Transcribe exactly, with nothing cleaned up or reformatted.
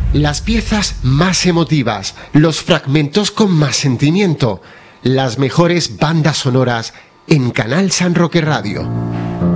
Las piezas más emotivas, los fragmentos con más sentimiento, las mejores bandas sonoras en Canal San Roque Radio.